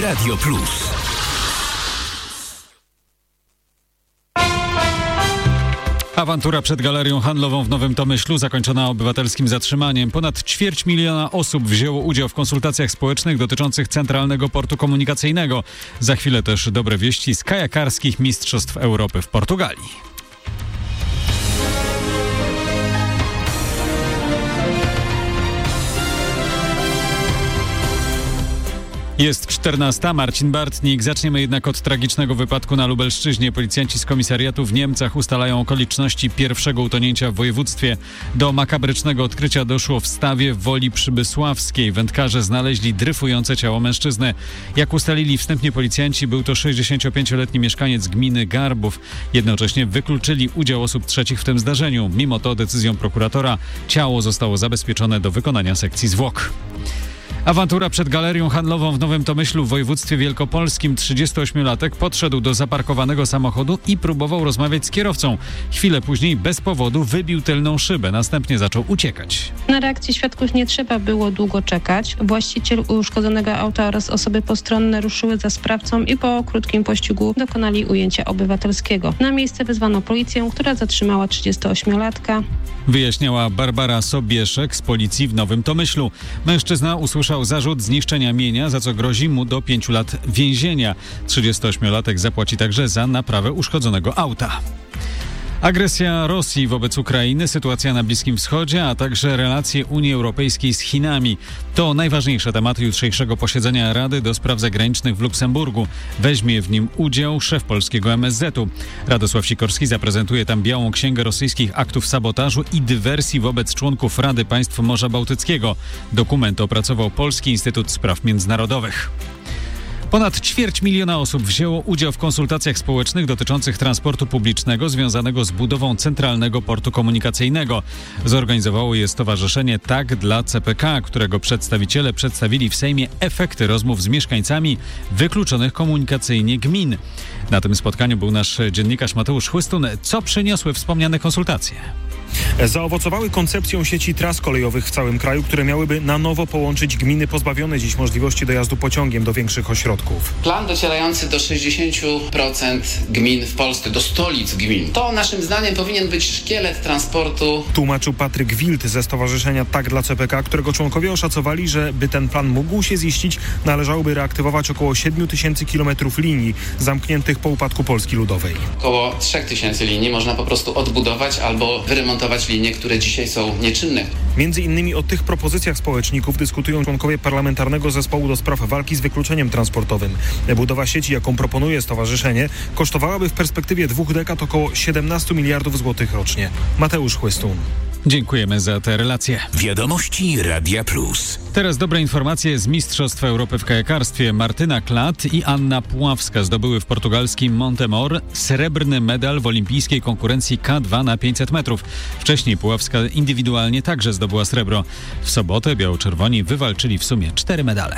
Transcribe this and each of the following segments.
Radio Plus. Awantura przed galerią handlową w Nowym Tomyślu zakończona obywatelskim zatrzymaniem. Ponad 250 000 osób wzięło udział w konsultacjach społecznych dotyczących Centralnego Portu Komunikacyjnego. Za chwilę też dobre wieści z kajakarskich Mistrzostw Europy w Portugalii. Jest 14. Marcin Bartnik. Zaczniemy jednak od tragicznego wypadku na Lubelszczyźnie. Policjanci z komisariatu w Niemcach ustalają okoliczności pierwszego utonięcia w województwie. Do makabrycznego odkrycia doszło w Stawie w Woli Przybysławskiej. Wędkarze znaleźli dryfujące ciało mężczyzny. Jak ustalili wstępnie policjanci, był to 65-letni mieszkaniec gminy Garbów. Jednocześnie wykluczyli udział osób trzecich w tym zdarzeniu. Mimo to decyzją prokuratora ciało zostało zabezpieczone do wykonania sekcji zwłok. Awantura przed galerią handlową w Nowym Tomyślu w województwie wielkopolskim. 38-latek podszedł do zaparkowanego samochodu i próbował rozmawiać z kierowcą. Chwilę później bez powodu wybił tylną szybę. Następnie zaczął uciekać. Na reakcję świadków nie trzeba było długo czekać. Właściciel uszkodzonego auta oraz osoby postronne ruszyły za sprawcą i po krótkim pościgu dokonali ujęcia obywatelskiego. Na miejsce wezwano policję, która zatrzymała 38-latka. Wyjaśniała Barbara Sobieszek z policji w Nowym Tomyślu. Mężczyzna usłyszał zarzut zniszczenia mienia, za co grozi mu do 5 lat więzienia. 38-latek zapłaci także za naprawę uszkodzonego auta. Agresja Rosji wobec Ukrainy, sytuacja na Bliskim Wschodzie, a także relacje Unii Europejskiej z Chinami. To najważniejsze tematy jutrzejszego posiedzenia Rady do Spraw Zagranicznych w Luksemburgu. Weźmie w nim udział szef polskiego MSZ-u. Radosław Sikorski zaprezentuje tam białą księgę rosyjskich aktów sabotażu i dywersji wobec członków Rady Państw Morza Bałtyckiego. Dokument opracował Polski Instytut Spraw Międzynarodowych. Ponad 250 000 osób wzięło udział w konsultacjach społecznych dotyczących transportu publicznego związanego z budową Centralnego Portu Komunikacyjnego. Zorganizowało je stowarzyszenie Tak dla CPK, którego przedstawiciele przedstawili w Sejmie efekty rozmów z mieszkańcami wykluczonych komunikacyjnie gmin. Na tym spotkaniu był nasz dziennikarz Mateusz Chłystun. Co przyniosły wspomniane konsultacje? Zaowocowały koncepcją sieci tras kolejowych w całym kraju, które miałyby na nowo połączyć gminy pozbawione dziś możliwości dojazdu pociągiem do większych ośrodków. Plan docierający do 60% gmin w Polsce, do stolic gmin. To naszym zdaniem powinien być szkielet transportu. Tłumaczył Patryk Wild ze stowarzyszenia Tak dla CPK, którego członkowie oszacowali, że by ten plan mógł się ziścić, należałoby reaktywować około 7 000 kilometrów linii zamkniętych po upadku Polski Ludowej. Około 3 000 linii można po prostu odbudować albo wyremontować linie, które dzisiaj są nieczynne. Między innymi o tych propozycjach społeczników dyskutują członkowie Parlamentarnego Zespołu do Spraw Walki z Wykluczeniem Transportowym. Budowa sieci, jaką proponuje stowarzyszenie, kosztowałaby w perspektywie 2 dekad około 17 miliardów złotych rocznie. Mateusz Chłystun. Dziękujemy za te relacje. Wiadomości Radia Plus. Teraz dobre informacje z Mistrzostw Europy w kajakarstwie. Martyna Klat i Anna Puławska zdobyły w portugalskim Montemor srebrny medal w olimpijskiej konkurencji K2 na 500 metrów. Wcześniej Puławska indywidualnie także zdobyła srebro. W sobotę biało-czerwoni wywalczyli w sumie 4 medale.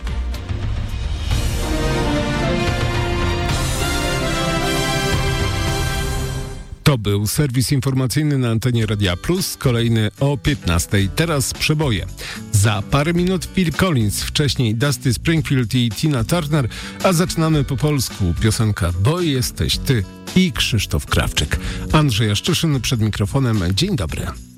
To był serwis informacyjny na antenie Radia Plus, kolejny o 15:00. Teraz przeboje. Za parę minut Phil Collins, wcześniej Dusty Springfield i Tina Turner, a zaczynamy po polsku. Piosenka Bo jesteś ty i Krzysztof Krawczyk. Andrzej Jaszczyszyn przed mikrofonem. Dzień dobry.